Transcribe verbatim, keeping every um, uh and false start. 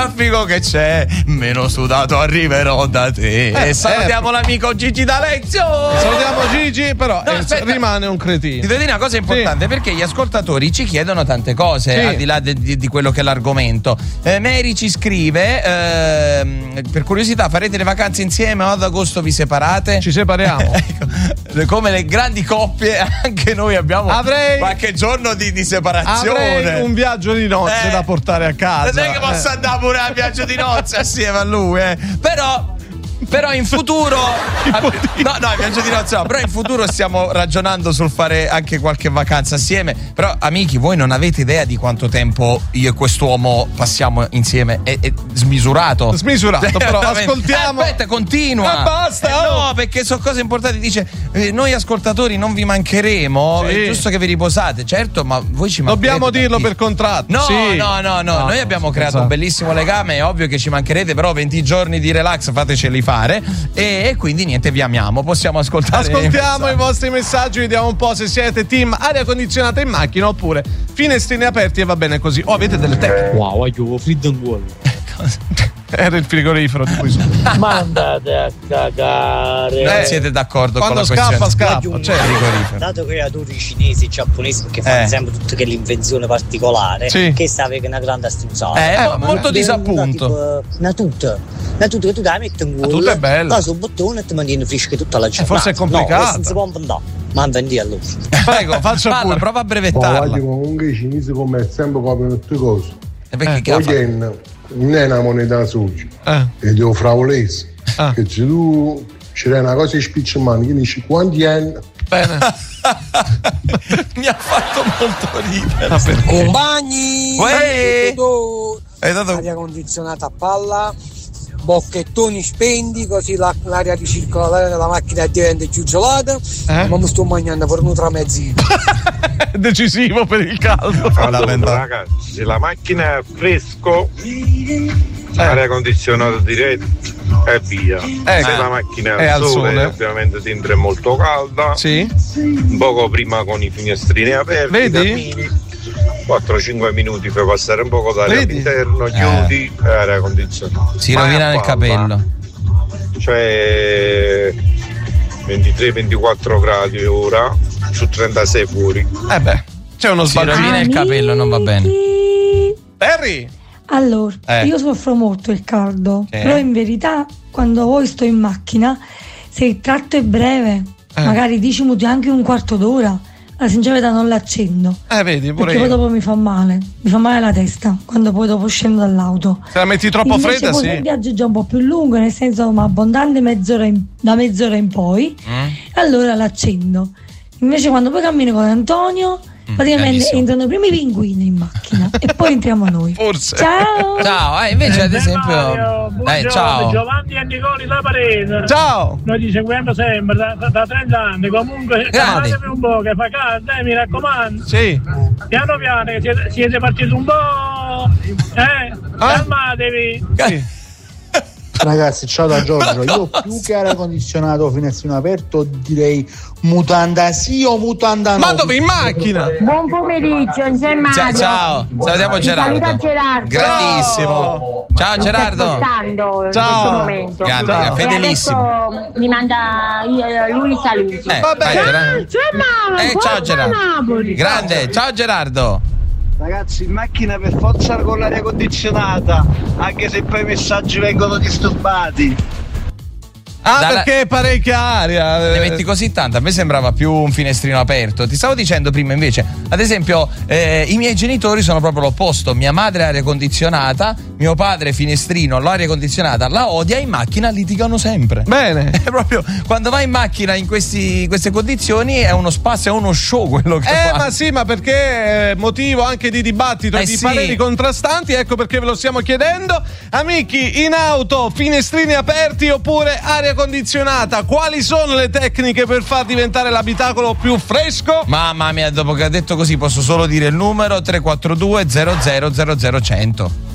traffico che c'è, meno sudato arriverò da te. Eh, e salutiamo eh. l'amico Gigi D'Alexio. Salutiamo Gigi, però No, eh, aspetta. rimane un cretino. Ti devo dire una cosa importante, Sì. perché gli ascoltatori ci chiedono tante cose, Sì. al di là de- di, di quello che è l'argomento. Eh, Mary ci scrive, ehm, per curiosità, farete le vacanze insieme o ad agosto vi separate? Ci separiamo. Ecco, come le grandi coppie, anche noi abbiamo Avrei- qualche giorno di, di separazione. Avrei un viaggio di nozze Eh. da portare a casa. Non è che posso Eh. andare pure a viaggio di nozze assieme a lui, eh. Però. Però in futuro no no il viaggio di nozze no, però in futuro stiamo ragionando sul fare anche qualche vacanza assieme. Però amici, voi non avete idea di quanto tempo io e quest'uomo passiamo insieme. È, è smisurato Smisurato, però veramente. ascoltiamo. Eh, aspetta, continua. Ma basta, Eh, oh. no, perché sono cose importanti. Dice eh, noi ascoltatori non vi mancheremo, Sì. è giusto che vi riposate. Certo, ma voi ci mancherete Dobbiamo dirlo tantissimo. per contratto. No, sì. no, no, no, No, noi abbiamo creato esatto. un bellissimo legame, è ovvio che ci mancherete, però venti giorni di relax fateceli fare e, e quindi niente, vi amiamo, possiamo ascoltare. Ascoltiamo i vostri messaggi, vediamo un po' se siete team aria condizionata in macchina oppure finestrini aperti e va bene così. O avete delle tecniche. Wow, io freedom wall. Era il frigorifero di cui sono. Mandate a cagare. Non Eh, siete d'accordo quando con la scappa, questione? scappa. Cioè, frigorifero. Dato che adori i cinesi, i giapponesi, perché fanno Eh. sempre tutte che l'invenzione particolare, Sì. che sta avendo una grande stronzata. Eh, Eh, mo- ma- molto disappunto. Tipo, una tuta. Una tuta che tu la metti in tuta culo, è bella. va sul bottone e ti mantieni fresca tutta la giornata. forse è complicata. No, non si può inventare. Ma vendi allora. Prego, faccia Parla, pure. prova a Ma brevettarla. guardi, comunque i cinesi come sempre coprono tutte cose. E perché Eh, che ha Poi fatto? yen non è una moneta sola, Eh. è di fraulese. Ah. Che se tu c'era una cosa in spiccia in mano, che dici quanti yen? Bene. Mi ha fatto molto ridere. Ah, perché? Compagni, Uè! tutto Hai dato aria condizionata a palla, bocchettoni spendi così la- l'aria di circolare della macchina diventa più gelata, Eh? ma mi sto mangiando per un tramezzino. Decisivo per il caldo. Allora, ragazzi, se la macchina è fresco, aria condizionata diretta e via. Ecco. Se la macchina È è al al sole, sole. ovviamente dentro è molto calda. Sì. Un poco prima con i finestrini aperti, Vedi? cammini, quattro cinque minuti fai passare un poco d'aria Vedi? all'interno, chiudi e aria condizionata. si Vai rovina a nel palla. capello. Cioè ventitré ventiquattro gradi ora su trentasei fuori. Eh beh, c'è uno Si rovina sbaglio. il capello, non va bene. Perry! Allora, Eh. io soffro molto il caldo, Sì. però in verità quando voi sto in macchina, se il tratto è breve, Eh. magari dieci minuti, anche un quarto d'ora, la sincerità non l'accendo. Eh, vedi, pure Perché poi io. dopo mi fa male, mi fa male la testa quando poi dopo scendo dall'auto. Se la metti troppo Invece fredda, poi sì. se il viaggio è già un po' più lungo, nel senso ma abbondante mezz'ora in- da mezz'ora in poi, Mm? allora l'accendo. Invece quando poi cammino con Antonio, praticamente bellissimo. entrano i primi pinguini in macchina e poi entriamo noi. Forse. Ciao! Ciao, eh, invece ad esempio. Eh, ciao. Giovanni e Nicoli La Paresa. Ciao! Noi ti seguiamo sempre da, da- da trenta anni. Comunque, Grandi. calmatevi un po', che fa caldo, eh, mi raccomando. Sì. Piano piano, che siete, siete partiti un po'. Eh, calmatevi. Sì. Ragazzi, ciao da Giorgio. Io più che aria condizionato, finestrino aperto, direi mutanda sì o mutanda no. Ma dove? In macchina? Buon pomeriggio, insieme a Ciao, Mario. ciao. Salutiamo Ti Gerardo. saluta Gerardo. Grandissimo. Ciao Mi Gerardo. sta ascoltando in Ciao. questo momento. Grande, E fedelissimo. adesso mi manda eh, lui i saluti. Eh, Vabbè. vai, Gerardo. Ciao, Eh, ciao Gerardo. Grande, ciao Gerardo. Ragazzi, in macchina per forza con l'aria condizionata, anche se poi i messaggi vengono disturbati. Ah, Dalla- perché è parecchia aria. Ne metti così tanta, a me sembrava più un finestrino aperto. Ti stavo dicendo prima invece, ad esempio, eh, i miei genitori sono proprio l'opposto. Mia madre è aria condizionata, mio padre finestrino, l'aria condizionata la odia, in macchina litigano sempre. Bene. È proprio quando vai in macchina in questi, queste condizioni è uno spazio, è uno show quello che Eh, fa. ma sì, ma perché è motivo anche di dibattito Eh, e di sì. pareri contrastanti, ecco perché ve lo stiamo chiedendo. Amici, in auto, finestrini aperti oppure aria condizionata? Quali sono le tecniche per far diventare l'abitacolo più fresco? Mamma mia, dopo che ha detto così posso solo dire il numero tre quattro due zero zero zero zero cento.